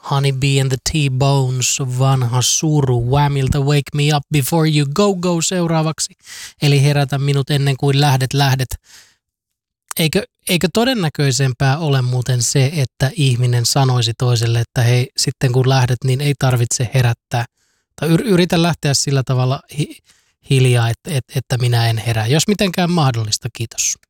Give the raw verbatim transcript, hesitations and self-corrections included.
Honey Bee and the T-Bones, vanha suru, Whamilta Wake Me Up Before You Go Go seuraavaksi. Eli herätä minut ennen kuin lähdet lähdet. Eikö, eikö todennäköisempää ole muuten se, että ihminen sanoisi toiselle, että hei, sitten kun lähdet, niin ei tarvitse herättää. Tai yritä lähteä sillä tavalla hi- hiljaa, että, että, että minä en herää. Jos mitenkään mahdollista, kiitos.